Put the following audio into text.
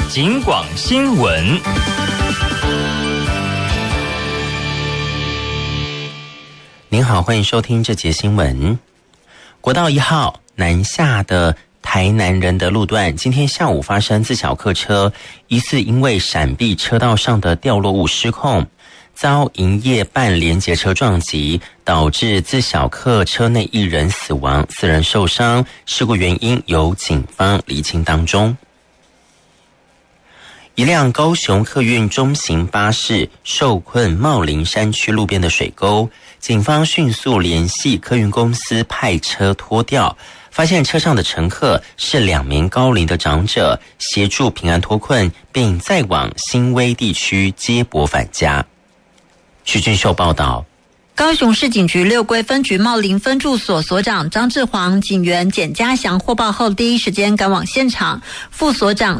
警广新闻。 您好，欢迎收听这节新闻。国道1号南下的台南人的路段，今天下午发生自小客车疑似因为闪避车道上的掉落物失控，遭营业半连结车撞击，导致自小客车内1人死亡，4人受伤。事故原因由警方厘清当中。一辆高雄客运中型巴士受困茂林山区路边的水沟，警方迅速联系客运公司派车拖吊，发现车上的乘客是2名高龄的长者，协助平安脱困，并再往新威地区接驳返家。徐俊秀报道。 高雄市警局六龟分局茂林分驻所所长张志煌、警员简家祥获报后第一时间赶往现场，副所长